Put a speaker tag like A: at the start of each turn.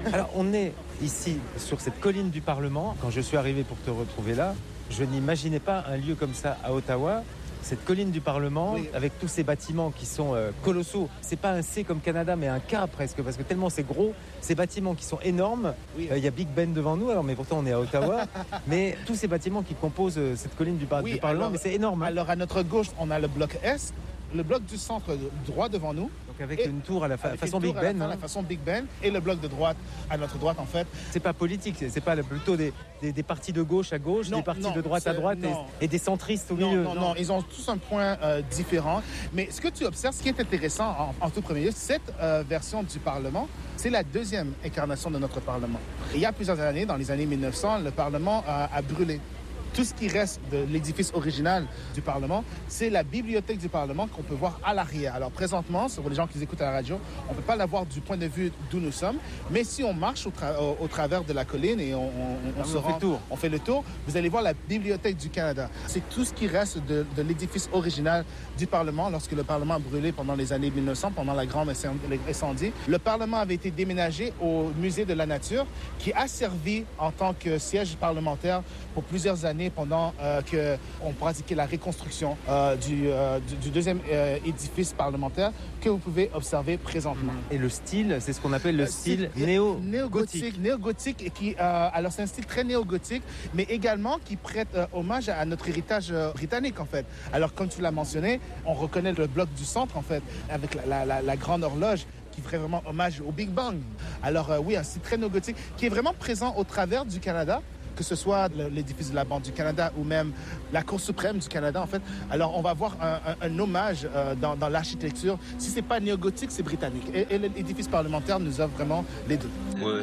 A: Alors, on est ici, sur cette colline du Parlement. Quand je suis arrivé pour te retrouver là, je n'imaginais pas un lieu comme ça à Ottawa. Cette colline du Parlement, oui, avec tous ces bâtiments qui sont colossaux. C'est pas un C comme Canada, mais un K presque, parce que tellement c'est gros. Ces bâtiments qui sont énormes. Oui. Y a Big Ben devant nous, alors, mais pourtant on est à Ottawa. Mais tous ces bâtiments qui composent cette colline du Parlement, alors, mais c'est énorme. Hein.
B: Alors à notre gauche, on a le bloc Est, le bloc du centre droit devant nous.
A: Donc avec une tour à la façon Big Ben.
B: La façon Big Ben, et le bloc de droite à notre droite en fait.
A: C'est pas politique, c'est pas plutôt des partis de gauche à gauche, des partis de droite à droite et des centristes au milieu.
B: Non, ils ont tous un point différent. Mais ce que tu observes, ce qui est intéressant en tout premier lieu, cette version du Parlement, c'est la deuxième incarnation de notre Parlement. Et il y a plusieurs années, dans les années 1900, le Parlement a brûlé. Tout ce qui reste de l'édifice original du Parlement, c'est la bibliothèque du Parlement qu'on peut voir à l'arrière. Alors présentement, pour les gens qui écoutent à la radio, on ne peut pas la voir du point de vue d'où nous sommes, mais si on marche au travers de la colline et on fait le tour, vous allez voir la bibliothèque du Canada. C'est tout ce qui reste de l'édifice original du Parlement lorsque le Parlement a brûlé pendant les années 1900, pendant la grande incendie. Le Parlement avait été déménagé au Musée de la Nature, qui a servi en tant que siège parlementaire pour plusieurs années pendant qu'on pratiquait la reconstruction du deuxième édifice parlementaire que vous pouvez observer présentement.
A: Et le style, c'est ce qu'on appelle le style néo-gothique.
B: Néo-gothique, alors c'est un style très néo-gothique, mais également qui prête hommage à notre héritage britannique, en fait. Alors, comme tu l'as mentionné, on reconnaît le bloc du centre, en fait, avec la grande horloge, qui ferait vraiment hommage au Big Bang. Alors, oui, un style très néo-gothique qui est vraiment présent au travers du Canada, que ce soit l'édifice de la Banque du Canada ou même la Cour suprême du Canada, en fait. Alors, on va voir un hommage dans l'architecture. Si c'est pas néo-gothique, c'est britannique. Et l'édifice parlementaire nous offre vraiment les deux.
C: Moi,